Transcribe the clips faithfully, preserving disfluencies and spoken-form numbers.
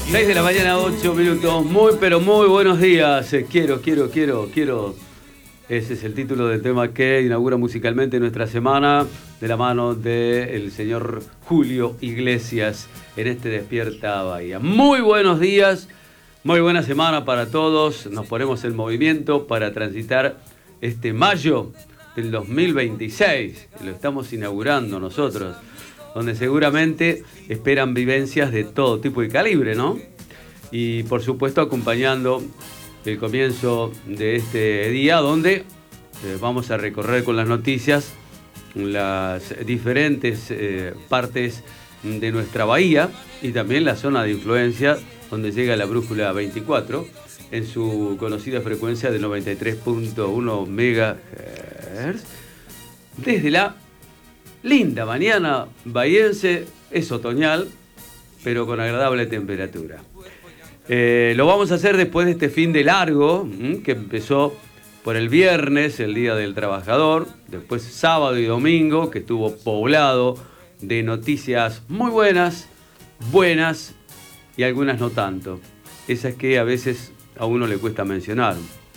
seis de la mañana, ocho minutos. Muy, pero muy buenos días. Eh, Quiero, quiero, quiero, quiero. Ese es el título del tema que inaugura musicalmente nuestra semana, de la mano del señor Julio Iglesias en este Despierta Bahía. Muy buenos días, muy buena semana para todos. Nos ponemos en movimiento para transitar este mayo del dos mil veintiséis. Lo estamos inaugurando nosotros, donde seguramente esperan vivencias de todo tipo y calibre, ¿no? Y por supuesto acompañando el comienzo de este día, donde eh, vamos a recorrer con las noticias las diferentes eh, partes de nuestra bahía y también la zona de influencia donde llega la brújula veinticuatro en su conocida frecuencia de noventa y tres punto uno megahertz desde la linda mañana bahiense. Es otoñal, pero con agradable temperatura. Eh, lo vamos a hacer después de este fin de largo, ¿m? que empezó por el viernes, el Día del Trabajador, después sábado y domingo, que estuvo poblado de noticias muy buenas, buenas y algunas no tanto. Esas que a veces a uno le cuesta mencionar.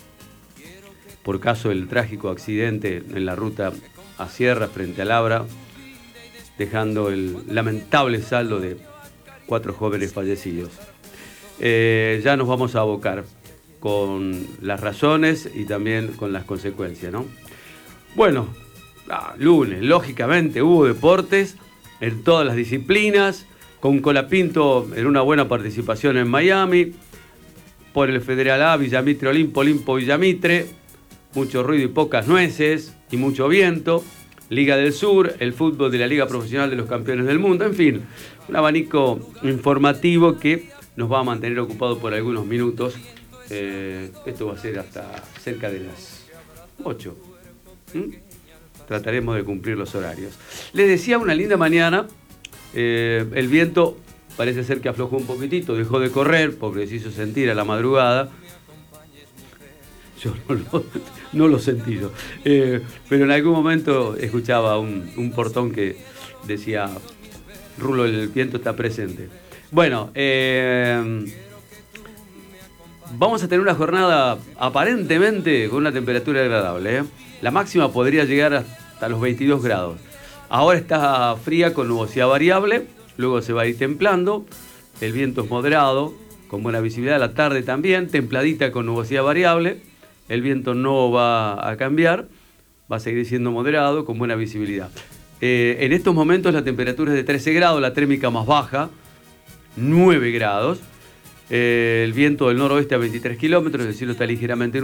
Por caso el trágico accidente en la ruta a Sierra frente a Labra, dejando el lamentable saldo de cuatro jóvenes fallecidos. Eh, ya nos vamos a abocar con las razones y también con las consecuencias, ¿no? Bueno, ah, lunes, lógicamente hubo deportes en todas las disciplinas, con Colapinto en una buena participación en Miami, por el Federal A, Villamitre, Olimpo, Olimpo, Villamitre, mucho ruido y pocas nueces y mucho viento. Liga del Sur, el fútbol de la Liga Profesional de los Campeones del Mundo, en fin, un abanico informativo que nos va a mantener ocupados por algunos minutos. Eh, esto va a ser hasta cerca de las ocho. ¿Mm? Trataremos de cumplir los horarios. Les decía, una linda mañana. Eh, el viento parece ser que aflojó un poquitito, dejó de correr porque se hizo sentir a la madrugada. Yo no lo, no lo sentí yo. Eh, pero en algún momento escuchaba un, un portón que decía: Rulo, el viento está presente. Bueno, eh, vamos a tener una jornada aparentemente con una temperatura agradable, ¿eh? La máxima podría llegar hasta los veintidós grados. Ahora está fría con nubosidad variable, luego se va a ir templando. El viento es moderado, con buena visibilidad. A la tarde también, templadita con nubosidad variable. El viento no va a cambiar, va a seguir siendo moderado, con buena visibilidad. Eh, en estos momentos la temperatura es de trece grados, la térmica más baja, nueve grados. Eh, el viento del noroeste a veintitrés kilómetros, el cielo está ligeramente